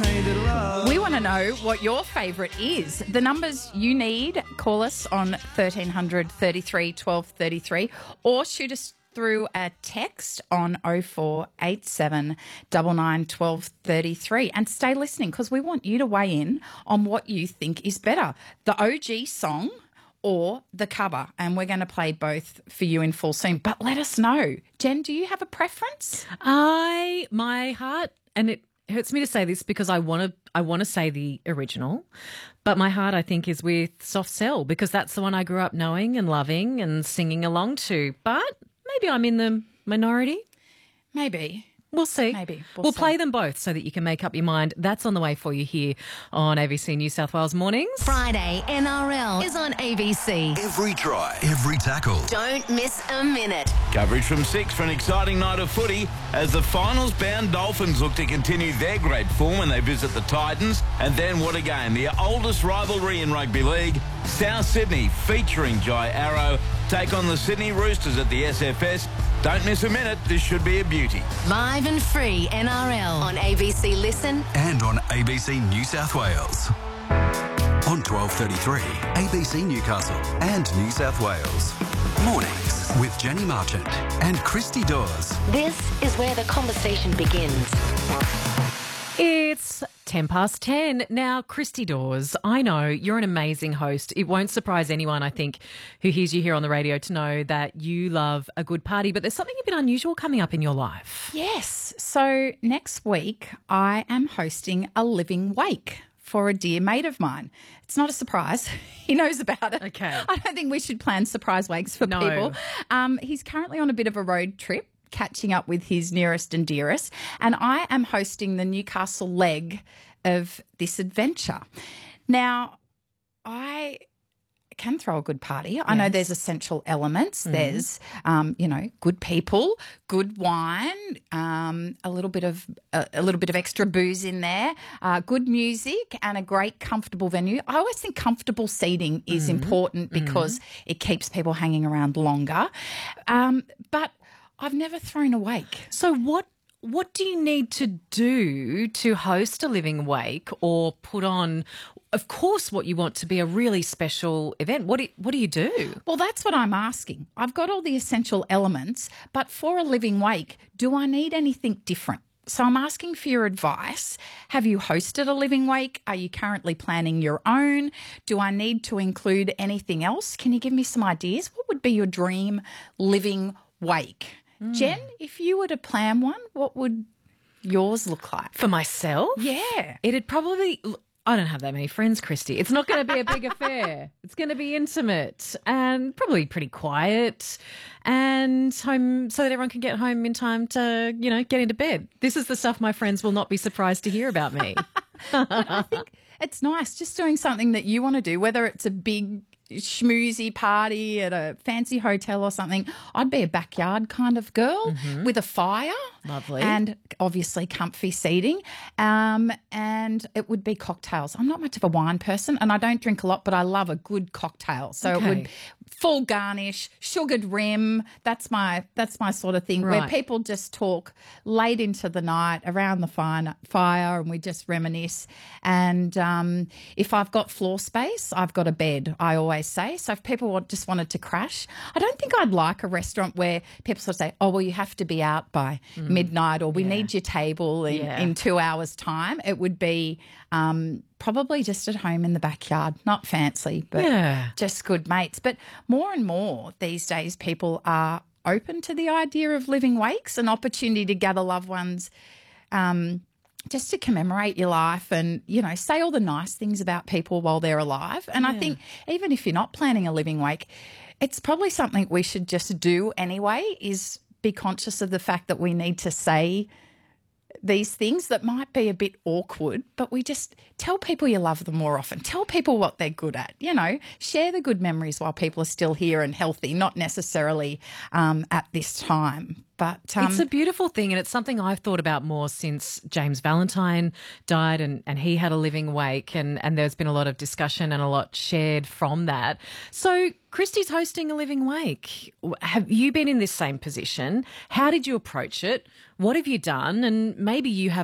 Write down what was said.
We want to know what your favourite is. The numbers you need, call us on 1300 33 12 33 or shoot us through a text on 0487 99 12 33 and stay listening because we want you to weigh in on what you think is better, the OG song or the cover, and we're going to play both for you in full soon. But let us know. Jen, do you have a preference? My heart, and it hurts me to say this because I want to say the original, but my heart, I think, is with Soft Cell because that's the one I grew up knowing and loving and singing along to. But maybe I'm in the minority. Maybe. We'll see. Maybe. We'll see. play them both so that you can make up your mind. That's on the way for you here on ABC New South Wales Mornings. Friday NRL is on ABC. Every try, every tackle. Don't miss a minute. Coverage from 6 for an exciting night of footy as the finals-bound Dolphins look to continue their great form when they visit the Titans. And then what a game, the oldest rivalry in rugby league. South Sydney, featuring Jai Arrow, take on the Sydney Roosters at the SFS. Don't miss a minute, this should be a beauty. Live and free NRL on ABC Listen And on ABC New South Wales. On 12:33, ABC Newcastle and New South Wales. Mornings with Jenny Marchant and Christy Dawes. This is where the conversation begins. It's 10:10. Now, Christy Dawes, I know you're an amazing host. It won't surprise anyone, I think, who hears you here on the radio to know that you love a good party, but there's something a bit unusual coming up in your life. Yes. So next week I am hosting a living wake for a dear mate of mine. It's not a surprise. He knows about it. Okay. I don't think we should plan surprise wakes for No. people. He's currently on a bit of a road trip, catching up with his nearest and dearest, and I am hosting the Newcastle leg of this adventure. Now, I can throw a good party. I know there's essential elements. There's, good people, good wine, a little bit of extra booze in there, good music, and a great comfortable venue. I always think comfortable seating is important because it keeps people hanging around longer. But I've never thrown a wake. So what do you need to do to host a living wake or put on, of course, what you want to be a really special event? What do you do? Well, that's what I'm asking. I've got all the essential elements, but for a living wake, do I need anything different? So I'm asking for your advice. Have you hosted a living wake? Are you currently planning your own? Do I need to include anything else? Can you give me some ideas? What would be your dream living wake? Jen, if you were to plan one, what would yours look like? For myself? Yeah. It'd probably... I don't have that many friends, Christy. It's not going to be a big affair. It's going to be intimate and probably pretty quiet and home so that everyone can get home in time to, get into bed. This is the stuff my friends will not be surprised to hear about me. I think it's nice just doing something that you want to do, whether it's a big schmoozy party at a fancy hotel or something. I'd be a backyard kind of girl with a fire. Lovely. And obviously comfy seating. And it would be cocktails. I'm not much of a wine person and I don't drink a lot, but I love a good cocktail. So it would full garnish, sugared rim. That's my sort of thing where Right. people just talk late into the night around the fire and we just reminisce. And if I've got floor space, I've got a bed, I always say. So if people just wanted to crash, I don't think I'd like a restaurant where people sort of say, oh, well, you have to be out by midnight or we need your table in 2 hours' time. It would be probably just at home in the backyard, not fancy, but just good mates. But more and more these days people are open to the idea of living wakes, an opportunity to gather loved ones just to commemorate your life and, say all the nice things about people while they're alive. And I think even if you're not planning a living wake, it's probably something we should just do anyway, is be conscious of the fact that we need to say these things that might be a bit awkward, but we just tell people you love them more often. Tell people what they're good at, share the good memories while people are still here and healthy, not necessarily at this time. But it's a beautiful thing and it's something I've thought about more since James Valentine died and he had a living wake and there's been a lot of discussion and a lot shared from that. So Christy's hosting a living wake. Have you been in this same position? How did you approach it? What have you done? And maybe you have